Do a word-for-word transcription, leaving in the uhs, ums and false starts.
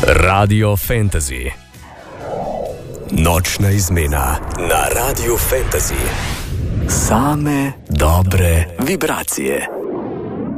Radio Fantasy. Nočna izmena na Radio Fantasy. Same dobre vibracije.